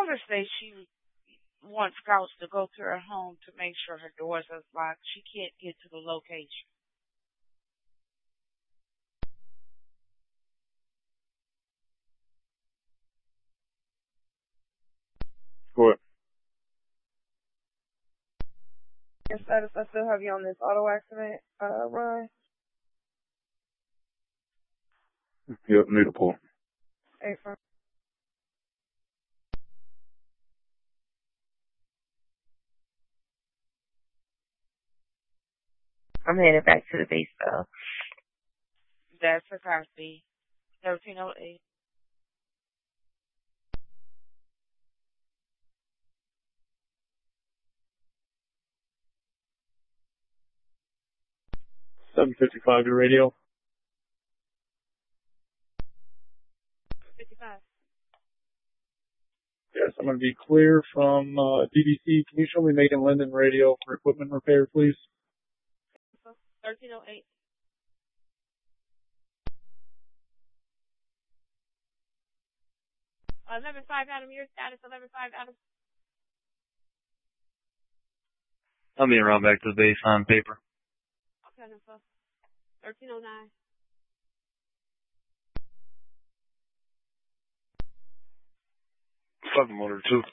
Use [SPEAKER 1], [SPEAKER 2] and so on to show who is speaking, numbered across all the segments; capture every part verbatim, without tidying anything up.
[SPEAKER 1] caller says she wants scouts to go to her home to make sure her doors are locked. She can't get to the location.
[SPEAKER 2] Go ahead.
[SPEAKER 3] Your status, I still have you on this auto accident uh, run.
[SPEAKER 2] Yep, need a pull.
[SPEAKER 3] Eight from.
[SPEAKER 4] I'm headed back to the base though.
[SPEAKER 1] That's a copy. thirteen oh eight.
[SPEAKER 2] seven fifty-five to radio.
[SPEAKER 1] fifty-five.
[SPEAKER 2] Yes, I'm going to be clear from uh, D D C. Can you show me Megan Linden radio for equipment repair, please?
[SPEAKER 1] thirteen oh eight. eleven five, Adam. Your status, eleven five, Adam.
[SPEAKER 5] I'll be around back to the base on paper.
[SPEAKER 1] Okay, info. thirteen oh nine.
[SPEAKER 2] Seven motor two.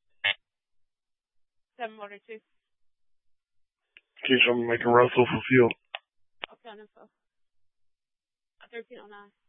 [SPEAKER 1] seven motor two.
[SPEAKER 2] Can you show me Megan Russell for field?
[SPEAKER 1] Okay, info. thirteen oh nine.